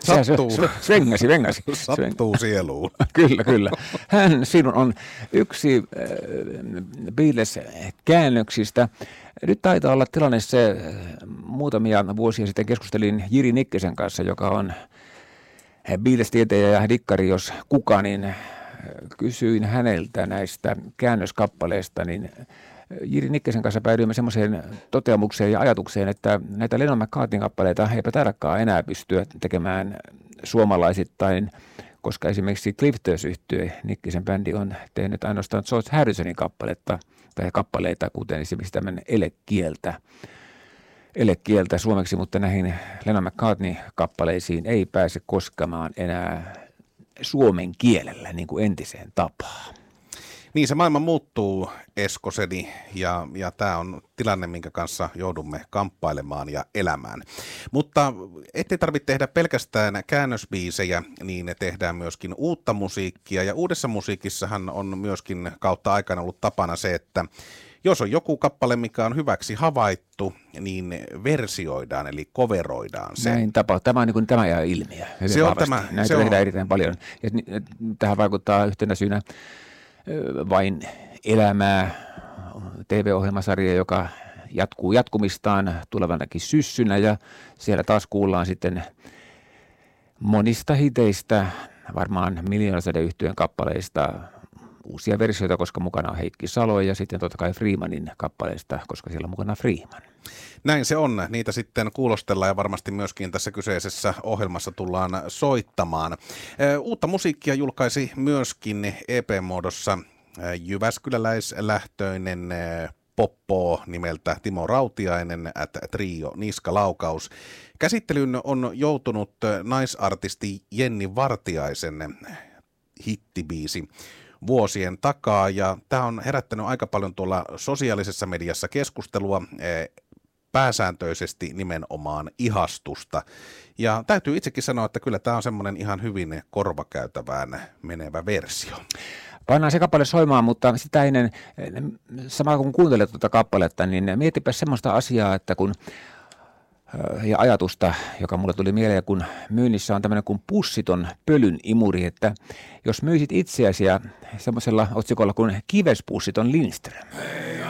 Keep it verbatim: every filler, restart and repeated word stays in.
Sattuu. Svengasi, vengasi. Sattuu sieluun. Kyllä, kyllä. Hän sinun on yksi äh, Beatles-käännöksistä. Nyt taitaa olla tilanne se, muutamia vuosia sitten keskustelin Jiri Nikkisen kanssa, joka on Beatles-tietäjä ja dikkari, jos kuka, niin kysyin häneltä näistä käännöskappaleista, niin Jiri Nikkisen kanssa päädyimme semmoiseen toteamukseen ja ajatukseen, että näitä Lennon McCartneyn kappaleita eipä tarkkaan enää pystyä tekemään suomalaisittain, koska esimerkiksi Clifters-yhtye, Nikkisen bändi, on tehnyt ainoastaan George Harrisonin kappaletta tai kappaleita, kuten esimerkiksi tämmöinen elekieltä. elekieltä suomeksi, mutta näihin Lennon McCartney-kappaleisiin ei pääse koskemaan enää suomen kielellä niin kuin entiseen tapaan. Niin se maailma muuttuu, Eskoseni, ja, ja tämä on tilanne, minkä kanssa joudumme kamppailemaan ja elämään. Mutta ettei tarvitse tehdä pelkästään käännösbiisejä, niin ne tehdään myöskin uutta musiikkia. Ja uudessa musiikissahan on myöskin kautta aikana ollut tapana se, että jos on joku kappale, mikä on hyväksi havaittu, niin versioidaan, eli coveroidaan se. Näin tapahtuu. Tämä on niin kuin tämä ja ilmiö. Se on tämä. Näitä se tehdään on erittäin paljon. Ja tähän vaikuttaa yhtenä syynä Vain elämää, T V-ohjelmasarja, joka jatkuu jatkumistaan tulevanakin syssynä, ja siellä taas kuullaan sitten monista hiteistä, varmaan Miljoonasäde-yhtyeen kappaleista uusia versioita, koska mukana on Heikki Salo, ja sitten totta kai Freemanin kappaleista, koska siellä on mukana Freeman. Näin se on. Niitä sitten kuulostellaan ja varmasti myöskin tässä kyseisessä ohjelmassa tullaan soittamaan. Uutta musiikkia julkaisi myöskin E P-muodossa jyväskyläläislähtöinen poppo nimeltä Timo Rautiainen at Trio Niskalaukaus. Käsittelyyn on joutunut naisartisti Jenni Vartiaisen hittibiisi vuosien takaa, ja tämä on herättänyt aika paljon tuolla sosiaalisessa mediassa keskustelua, pääsääntöisesti nimenomaan ihastusta. Ja täytyy itsekin sanoa, että kyllä tämä on semmoinen ihan hyvin korvakäytävään menevä versio. Pannaan se kappale soimaan, mutta sitä ennen, samalla kun kuuntelet tuota kappaletta, niin mietipä semmoista asiaa, että kun ja ajatusta, joka mulle tuli mieleen, kun myynnissä on tämmöinen kuin pussiton pölyn imuri, että jos myisit itseäsi semmoisella otsikolla kuin kivespussiton Lindström.